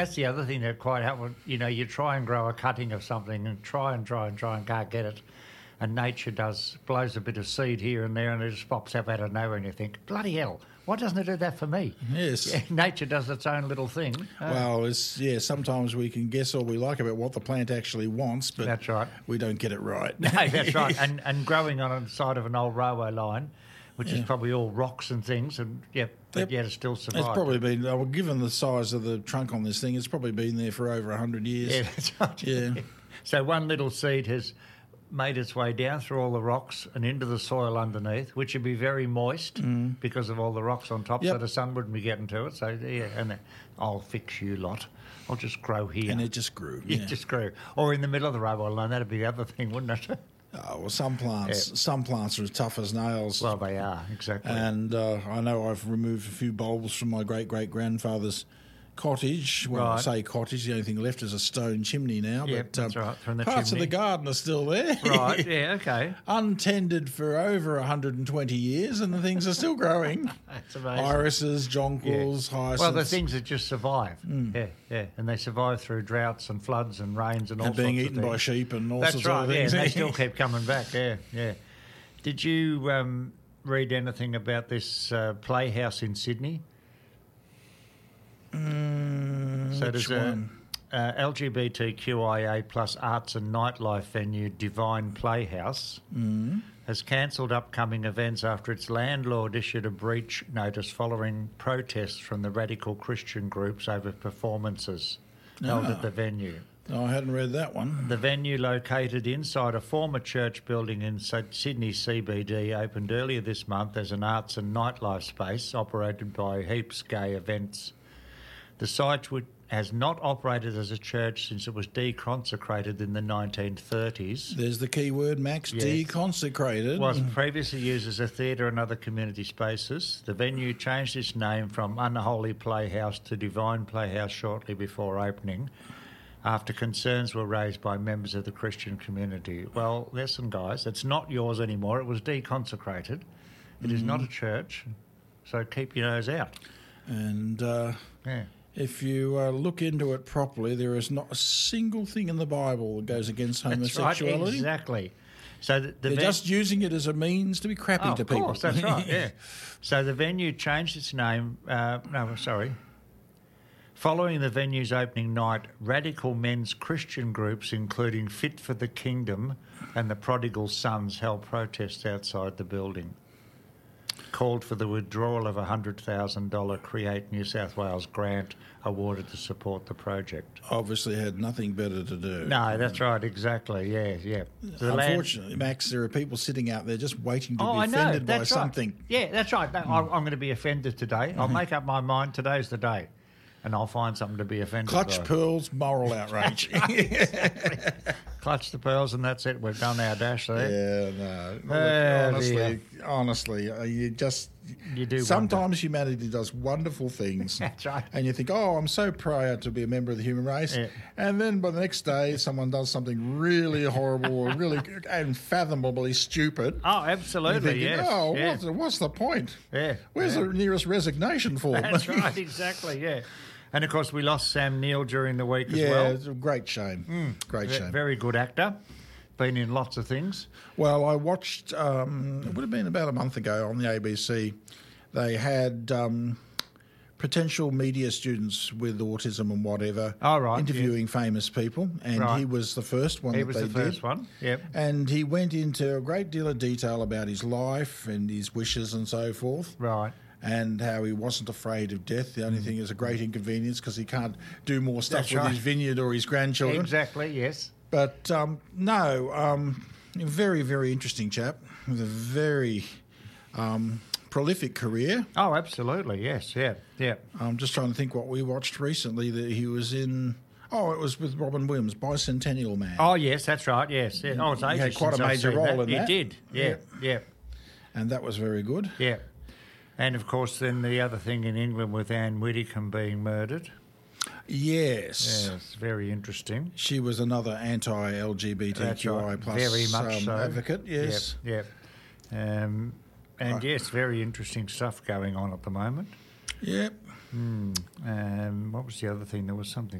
That's the other thing that quite happens. You know, you try and grow a cutting of something and try and can't get it. And nature blows a bit of seed here and there and it just pops up out of nowhere and you think, bloody hell, why doesn't it do that for me? Yes. Yeah, nature does its own little thing. Well, sometimes we can guess all we like about what the plant actually wants, but that's right. We don't get it right. No, that's right. And growing on the side of an old railway line, which is probably all rocks and things, and yet it still survived. It's probably been, given the size of the trunk on this thing, it's probably been there for over 100 years. Yeah, that's right. Yeah. So one little seed has made its way down through all the rocks and into the soil underneath, which would be very moist because of all the rocks on top, so the sun wouldn't be getting to it. So, and I'll fix you lot. I'll just grow here. And it just grew. It just grew. Or in the middle of the railway line, that'd be the other thing, wouldn't it? Oh, well, some plants are as tough as nails. Well, they are, exactly. And I know I've removed a few bulbs from my great-great-grandfather's cottage. Well, I say cottage, the only thing left is a stone chimney now. Yeah, but that's right, from the parts chimney. of the garden are still there. Right, yeah, okay. Untended for over 120 years, and the things are still growing. That's amazing. Irises, jonquils, hyacinths. Well, the things that just survive. Yeah. And they survive through droughts and floods and rains and all sorts of things. And being eaten by sheep and all sorts of things. That's right, and they still keep coming back, yeah. Did you read anything about this playhouse in Sydney? Which one? LGBTQIA plus arts and nightlife venue Divine Playhouse has cancelled upcoming events after its landlord issued a breach notice following protests from the radical Christian groups over performances held at the venue. No, I hadn't read that one. The venue, located inside a former church building in Sydney CBD, opened earlier this month as an arts and nightlife space operated by Heaps Gay Events. The site has not operated as a church since it was deconsecrated in the 1930s. There's the key word, Max, deconsecrated. Was previously used as a theatre and other community spaces. The venue changed its name from Unholy Playhouse to Divine Playhouse shortly before opening, after concerns were raised by members of the Christian community. Well, listen, guys, it's not yours anymore. It was deconsecrated. It is not a church, so keep your nose out. And if you look into it properly, there is not a single thing in the Bible that goes against homosexuality. That's right, exactly. So they're just using it as a means to be crappy to people. Of course, that's right, yeah. So the venue changed its name. Following the venue's opening night, radical men's Christian groups, including Fit for the Kingdom and the Prodigal Sons, held protests outside the building. Called for the withdrawal of a $100,000 Create New South Wales grant awarded to support the project. Obviously had nothing better to do. No, that's right, exactly, yeah. Unfortunately, Max, there are people sitting out there just waiting to be offended by something. Yeah, that's right. I'm going to be offended today. I'll make up my mind. Today's the day. And I'll find something to be offended Clutch by. pearls, moral outrage. Clutch the pearls and that's it. We've done our dash there. Yeah, no. Honestly, you do. Sometimes humanity does wonderful things. That's right. And you think, I'm so proud to be a member of the human race. Yeah. And then by the next day, someone does something really horrible or really unfathomably stupid. Oh, absolutely, yes. What's the point? Yeah. Where's the nearest resignation form? That's right, exactly, yeah. And, of course, we lost Sam Neill during the week as well. Yeah, it's a great shame. Great shame. Very good actor. Been in lots of things. Well, I watched, it would have been about a month ago on the ABC, they had potential media students with autism and whatever interviewing famous people, and he was the first one. He was the first one, yep. And he went into a great deal of detail about his life and his wishes and so forth. Right. And how he wasn't afraid of death. The only thing is a great inconvenience because he can't do more stuff with his vineyard or his grandchildren. Exactly, yes. But very, very interesting chap with a very prolific career. Oh, absolutely, yes, yeah. I'm just trying to think what we watched recently that he was in. Oh, it was with Robin Williams, Bicentennial Man. Oh, yes, that's right, yes. Yeah. Oh, it's ages he had quite a major role in that. He did, yeah. And that was very good. Yeah. And, of course, then the other thing in England with Anne Widdecombe being murdered. Yes. Yes, very interesting. She was another anti-LGBTQI plus advocate, yes. Yep. Yes, very interesting stuff going on at the moment. Yep. What was the other thing? There was something